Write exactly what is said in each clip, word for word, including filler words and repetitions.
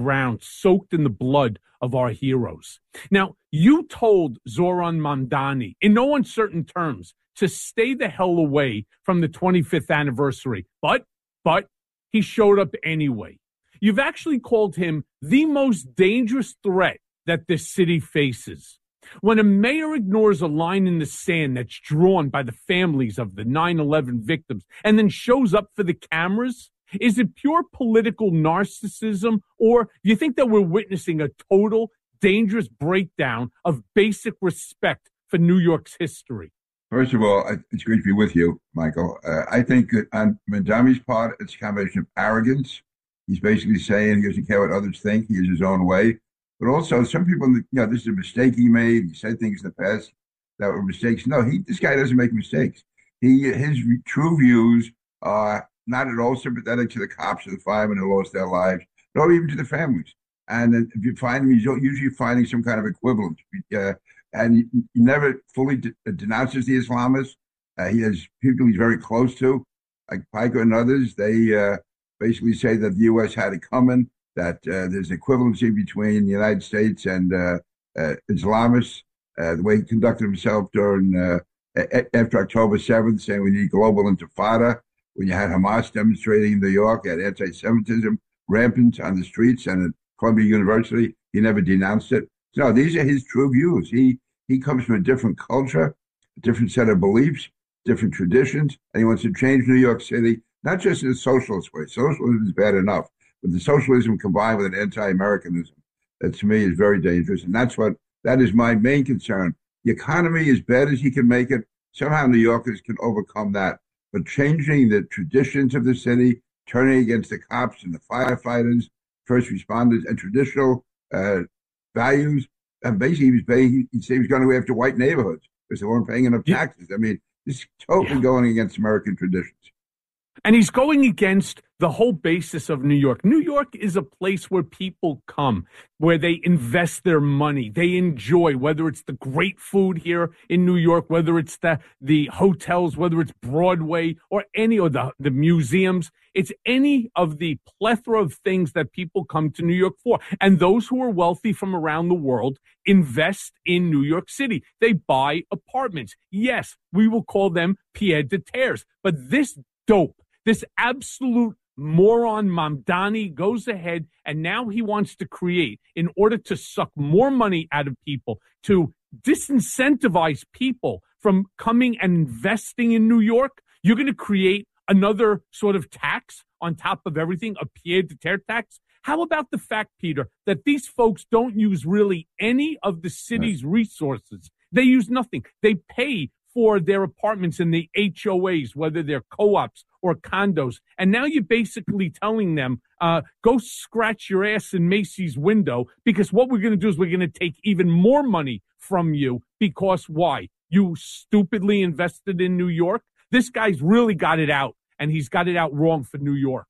ground, soaked in the blood of our heroes. Now, you told Zoran Mamdani, in no uncertain terms, to stay the hell away from the twenty-fifth anniversary. But, but, he showed up anyway. You've actually called him the most dangerous threat that this city faces. When a mayor ignores a line in the sand that's drawn by the families of the nine eleven victims and then shows up for the cameras, is it pure political narcissism, or do you think that we're witnessing a total, dangerous breakdown of basic respect for New York's history? First of all, it's great to be with you, Michael. Uh, I think on Mamdani's part, it's a combination of arrogance. He's basically saying he doesn't care what others think. He has his own way. But also, some people, you know, this is a mistake he made. He said things in the past that were mistakes. No, he, this guy doesn't make mistakes. He, his true views are not at all sympathetic to the cops or the firemen who lost their lives, nor even to the families. And if you find him, he's usually finding some kind of equivalent. Uh, and he, he never fully de- denounces the Islamists. Uh, he has people he's very close to, like Piker and others. They uh, basically say that the U S had it coming, that uh, there's equivalency between the United States and uh, uh, Islamists. Uh, the way he conducted himself during uh, a- after October seventh, saying we need global intifada. When you had Hamas demonstrating in New York, you had anti-Semitism rampant on the streets, and at Columbia University, he never denounced it. So these are his true views. He he comes from a different culture, a different set of beliefs, different traditions, and he wants to change New York City, not just in a socialist way. Socialism is bad enough, but the socialism combined with an anti-Americanism, that to me is very dangerous. And that's what, that is my main concern. The economy, as bad as he can make it, somehow New Yorkers can overcome that. But changing the traditions of the city, turning against the cops and the firefighters, first responders, and traditional uh, values, and basically he was paying, he said he was going to go after white neighborhoods because they weren't paying enough taxes. I mean, this is totally yeah. going against American traditions. And he's going against the whole basis of New York. New York is a place where people come, where they invest their money. They enjoy, whether it's the great food here in New York, whether it's the, the hotels, whether it's Broadway or any of the, the museums. It's any of the plethora of things that people come to New York for. And those who are wealthy from around the world invest in New York City. They buy apartments. Yes, we will call them pied-à-terres. But this dope, this absolute moron Mamdani goes ahead and now he wants to create, in order to suck more money out of people, to disincentivize people from coming and investing in New York. You're going to create another sort of tax on top of everything, a pied-à-terre tax. How about the fact, Peter, that these folks don't use really any of the city's resources? They use nothing. They pay for their apartments in the H O As, whether they're co-ops or condos. And now you're basically telling them, uh, go scratch your ass in Macy's window, because what we're going to do is we're going to take even more money from you, because why? You stupidly invested in New York? This guy's really got it out, and he's got it out wrong for New York.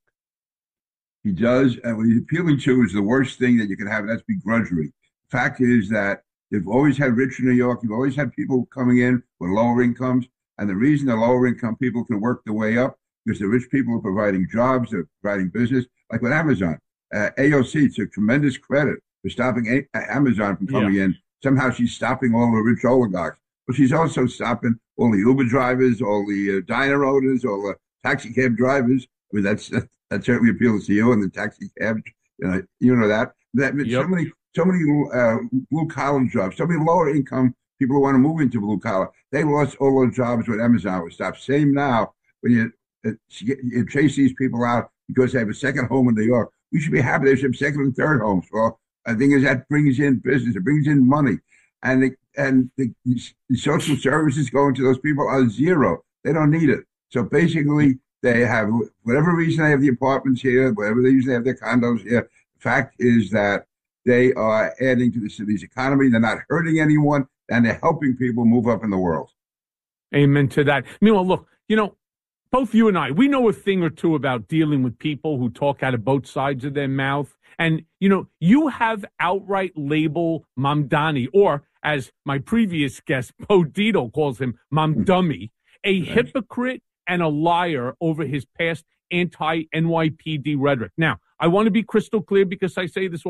He does, and what he's appealing to is the worst thing that you can have, and that's begrudgery. The fact is that they've always had rich in New York. You've always had people coming in with lower incomes. And the reason the lower income people can work their way up, because the rich people are providing jobs, they're providing business, like with Amazon. Uh, A O C took tremendous credit for stopping a- Amazon from coming yeah. in. Somehow she's stopping all the rich oligarchs. But she's also stopping all the Uber drivers, all the uh, diner owners, all the taxi cab drivers. I mean, that's, that, that certainly appeals to you and the taxi cab. You know, you know that. That yep. so many So many uh, blue-collar jobs, so many lower-income people who want to move into blue-collar. They lost all those jobs when Amazon was stopped. Same now, when you, uh, you chase these people out because they have a second home in New York. We should be happy they should have second and third homes. Well, I think is that brings in business. It brings in money. And the, and the, the social services going to those people are zero. They don't need it. So basically, they have, whatever reason they have the apartments here, whatever reason they have their condos here, the fact is that they are adding to the city's economy. They're not hurting anyone, and they're helping people move up in the world. Amen to that. Meanwhile, look, you know, both you and I, we know a thing or two about dealing with people who talk out of both sides of their mouth. And, you know, you have outright label Mamdani, or as my previous guest, Podito, calls him, Mamdummy, a hypocrite and a liar over his past anti-N Y P D rhetoric. Now, I want to be crystal clear because I say this